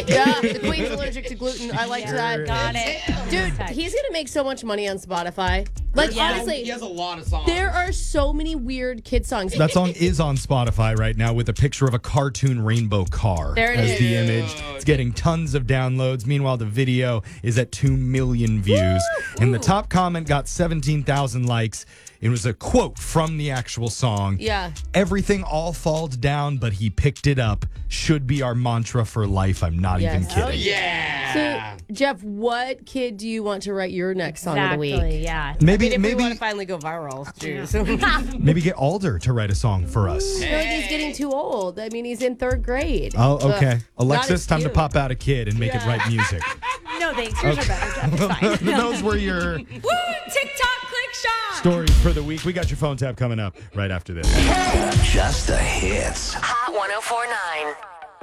Yeah, the queen's allergic to gluten. I like that. Got it. Dude, he's going to make so much money on Spotify. Like, honestly, He has a lot of songs. there are so many weird kid songs. That song is on Spotify right now with a picture of a cartoon rainbow car There it as is. the image. It's getting tons of downloads. Meanwhile, the video is at 2 million views. And the top comment got 17,000 likes. It was a quote from the actual song. Yeah. Everything all falls down, but he picked it up. Should be our mantra for life. I'm not even Yes. kidding. Yeah. So, Jeff, what kid do you want to write your next song of the week? Exactly, yeah. Maybe If we want maybe to finally go viral, jeez. maybe get Alder to write a song for us. I feel like he's getting too old. I mean, he's in 3rd grade. Oh, okay. Ugh, Alexis, not time to cute. pop out a kid and make it write music. No, thanks. Yours are better. It's fine. Those were your Woo! TikTok click shot. stories for the week. We got your phone tap coming up right after this. Just the hits. Hot 1049.